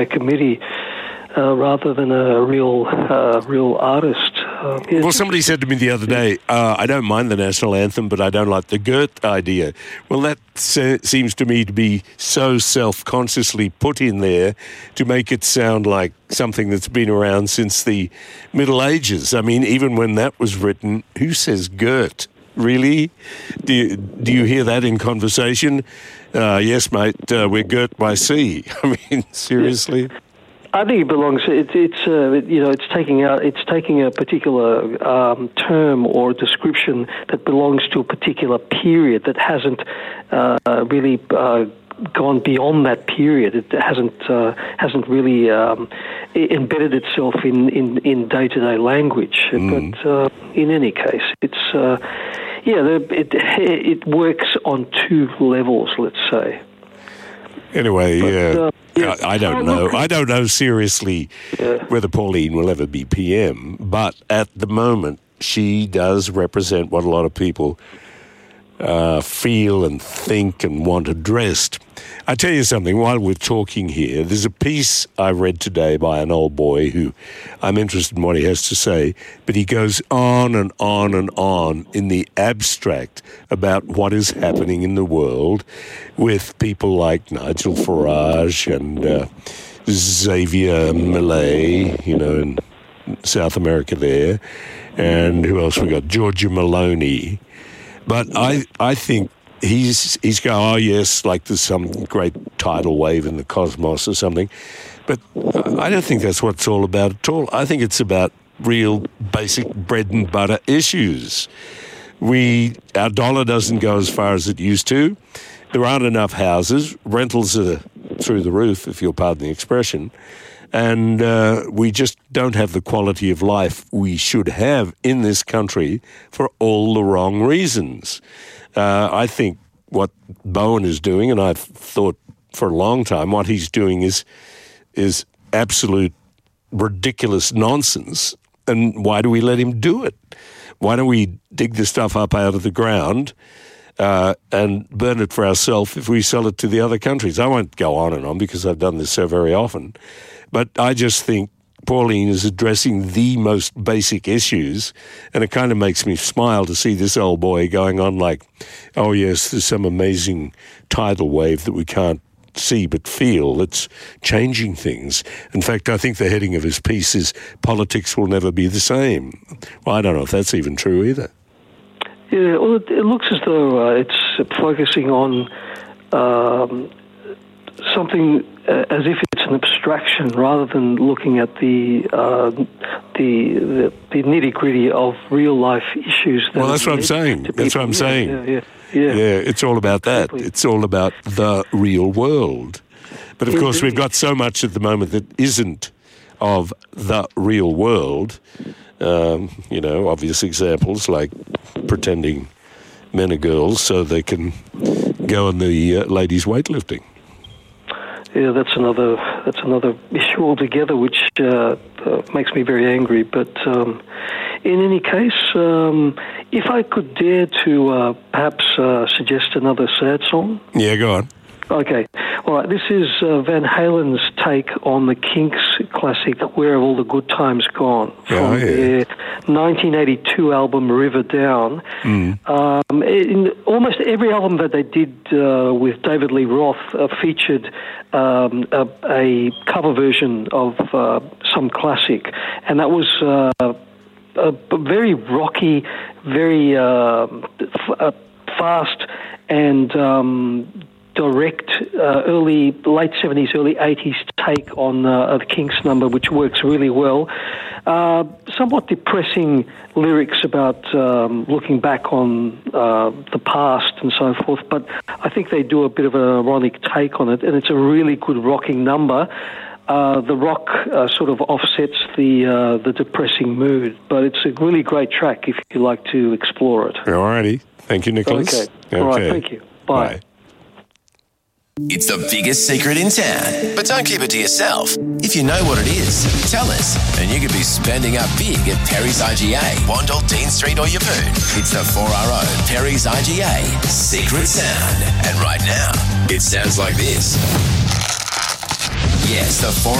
committee rather than a real artist. Well, somebody said to me the other day, I don't mind the national anthem, but I don't like the Goethe idea. Well, that seems to me to be so self-consciously put in there to make it sound like something that's been around since the Middle Ages. I mean, even when that was written, who says Goethe? Really? Do you hear that in conversation? Yes, mate, we're Goethe by sea. I mean, seriously? I think it belongs. It's taking a particular term or description that belongs to a particular period that hasn't really gone beyond that period. It hasn't really embedded itself in day-to-day language. But in any case, it's it works on two levels, let's say. Anyway, I don't know. I don't know seriously whether Pauline will ever be PM, but at the moment she does represent what a lot of people feel and think and want addressed. I tell you something, while we're talking here, there's a piece I read today by an old boy who I'm interested in what he has to say, but he goes on and on and on in the abstract about what is happening in the world with people like Nigel Farage and Xavier Millet, in South America there, and who else we got? Giorgia Meloni. But I think he's going, oh yes, like there's some great tidal wave in the cosmos or something. But I don't think that's what it's all about at all. I think it's about real basic bread and butter issues. Our dollar doesn't go as far as it used to. There aren't enough houses. Rentals are through the roof, if you'll pardon the expression. And we just don't have the quality of life we should have in this country for all the wrong reasons. I think what Bowen is doing, and I've thought for a long time, what he's doing is absolute ridiculous nonsense. And why do we let him do it? Why don't we dig the stuff up out of the ground and burn it for ourselves if we sell it to the other countries? I won't go on and on because I've done this so very often. But I just think Pauline is addressing the most basic issues, and it kind of makes me smile to see this old boy going on like, oh yes, there's some amazing tidal wave that we can't see but feel that's changing things. In fact, I think the heading of his piece is politics will never be the same. Well, I don't know if that's even true either. Yeah, well, it looks as though it's focusing on something as if it's an abstraction rather than looking at the nitty-gritty of real-life issues. Well, that's what I'm saying. That's what I'm saying. Yeah, it's all about that. Exactly. It's all about the real world. But, of course, we've got so much at the moment that isn't of the real world. Obvious examples like pretending men are girls so they can go on the ladies' weightlifting. Yeah, that's another issue altogether, which makes me very angry. But in any case, if I could dare to perhaps suggest another sad song. Yeah, go on. Okay. All right. This is Van Halen's take on the Kinks classic "Where Have All the Good Times Gone" from their 1982 album "River Down." In almost every album that they did with David Lee Roth featured a cover version of some classic, and that was a very rocky, very fast and direct late 70s, early 80s take on the Kinks number, which works really well. Somewhat depressing lyrics about looking back on the past and so forth, but I think they do a bit of an ironic take on it, and it's a really good rocking number. The rock sort of offsets the depressing mood, but it's a really great track if you like to explore it. All righty. Thank you, Nicholas. Okay. All right, thank you. Bye. It's the biggest secret in town, but don't keep it to yourself. If you know what it is, tell us, and you could be spending up big at Perry's IGA, Wandle, Dean Street or Yeppoon. It's the 4RO Perry's IGA Secret Sound. And right now, it sounds like this. Yes, the